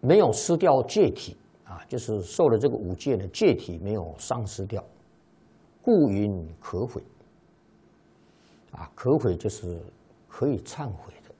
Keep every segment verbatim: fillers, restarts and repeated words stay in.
没有失掉戒体啊，就是受了这个五戒的戒体没有丧失掉，故云可悔。啊，可悔就是可以忏悔的。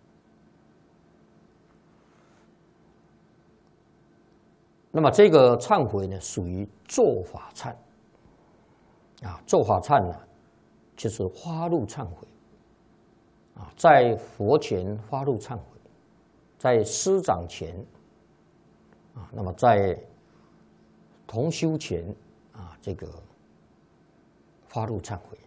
那么这个忏悔呢，属于做法忏。啊，做法忏呢，就是发露忏悔。啊，在佛前发露忏悔，在师长前。啊，那么在同修前啊，这个发露忏悔，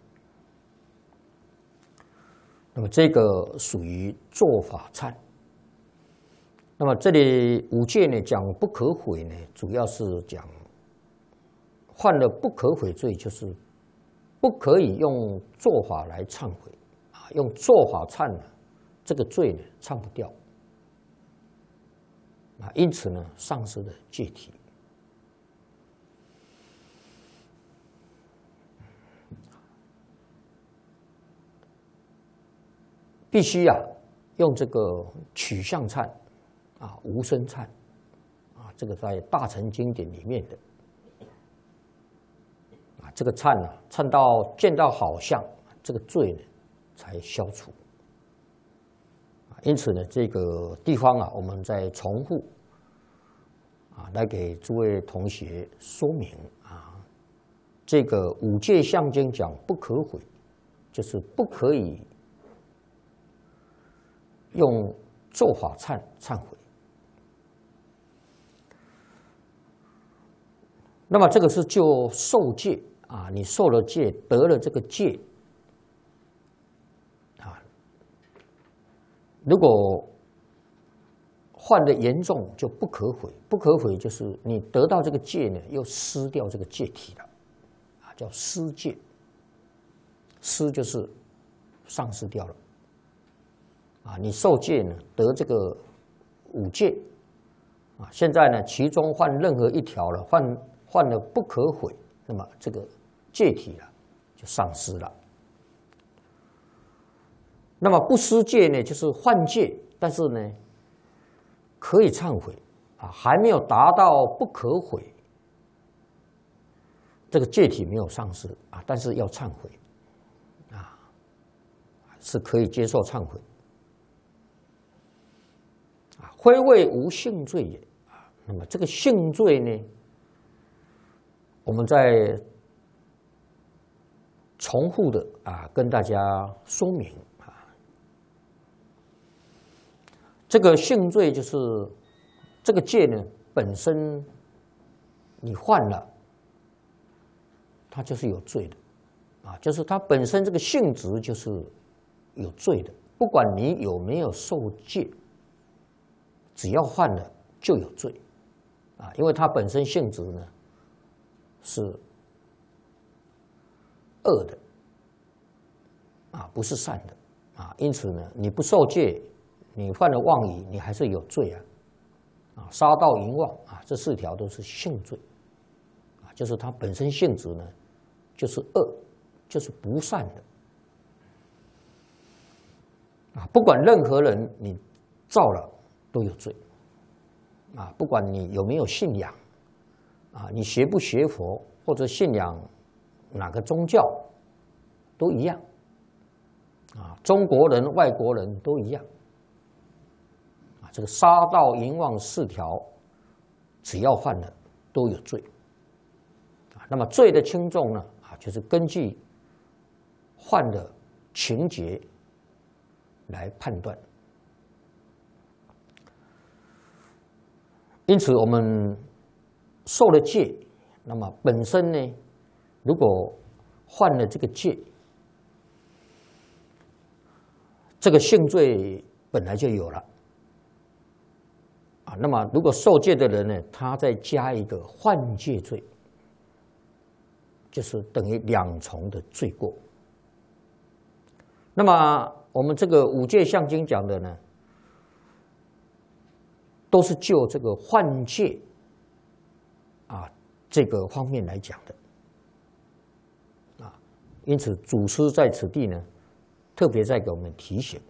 那么这个属于做法忏。那么这里五戒呢讲不可悔呢，主要是讲犯了不可悔罪，就是不可以用做法来忏悔啊，用做法忏呢，这个罪呢忏不掉。啊，因此呢，丧失了戒体。必须啊，用这个取向忏啊，无生忏啊，这个在大乘经典里面的啊，这个忏呢，忏到见到好相，这个罪呢才消除。因此呢，这个地方啊，我们再重复啊，来给诸位同学说明啊，这个五戒相经讲不可悔，就是不可以用做法忏忏悔。那么这个是就受戒啊，你受了戒，得了这个戒。如果犯的严重，就不可悔。不可悔就是你得到这个戒呢，又失掉这个戒体了，啊，叫失戒。失就是丧失掉了，啊，你受戒呢，得这个五戒，啊，现在呢，其中犯任何一条了，犯犯了不可悔，那么这个戒体了就丧失了。那么不失戒呢，就是犯戒，但是呢，可以忏悔啊，还没有达到不可悔，这个戒体没有丧失啊，但是要忏悔啊，是可以接受忏悔啊。非谓无性罪也啊，那么这个性罪呢，我们再重复的啊，跟大家说明。这个性罪就是这个戒呢，本身你犯了，它就是有罪的，啊，就是它本身这个性质就是有罪的，不管你有没有受戒，只要犯了就有罪，啊，因为它本身性质呢是恶的，啊，不是善的，啊，因此呢，你不受戒。你犯了妄语，你还是有罪啊！啊，杀盗淫妄啊，这四条都是性罪啊，就是它本身性质呢，就是恶，就是不善的啊。不管任何人你造了都有罪啊，不管你有没有信仰啊，你学不学佛或者信仰哪个宗教都一样啊，中国人、外国人都一样。这个杀盗淫妄四条，只要犯了都有罪啊。那么罪的轻重呢？啊，就是根据犯的情节来判断。因此，我们受了戒，那么本身呢，如果犯了这个戒，这个性罪本来就有了。啊，那么如果受戒的人呢，他再加一个犯戒罪，就是等于两重的罪过。那么我们这个五戒相经讲的呢，都是就这个犯戒啊这个方面来讲的啊，因此祖师在此地呢，特别在给我们提醒